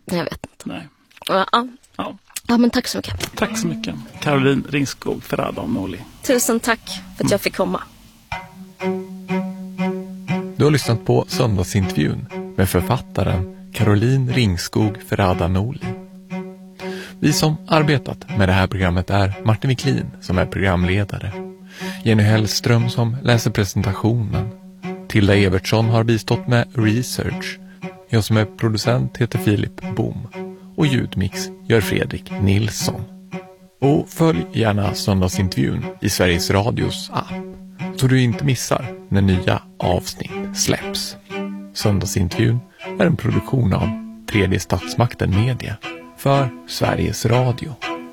Jag vet inte. Nej. Ja, men tack så mycket. Tack så mycket. Caroline Ringskog Ferrada Noli. Tusen tack för att jag fick komma. Du har lyssnat på söndagsintervjun med författaren Caroline Ringskog Ferrada Noli. Vi som arbetat med det här programmet är Martin Wiklin som är programledare, Jenny Hellström som läser presentationen, Tilda Evertsson har bistått med research, jag som är producent heter Filip Bom och ljudmix gör Fredrik Nilsson. Och följ gärna söndagsintervjun i Sveriges Radios app så du inte missar när nya avsnitt släpps. Söndagsintervjun är en produktion av Tredje Statsmakten Media för Sveriges Radio.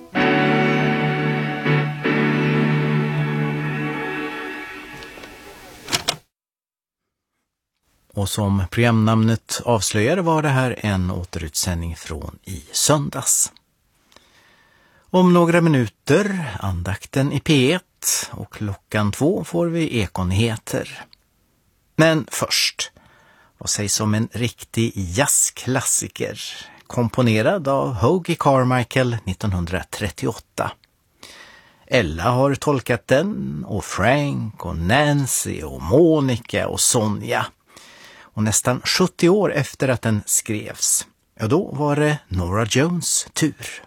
Och som programnamnet avslöjar var det här en återutsändning från i söndags. Om några minuter andakten i P1 och klockan 2 får vi Ekonyheter. Men först, vad sägs om en riktig jazzklassiker komponerad av Hoagy Carmichael 1938. Ella har tolkat den och Frank och Nancy och Monica och Sonja. Och nästan 70 år efter att den skrevs, ja då var det Norah Jones tur.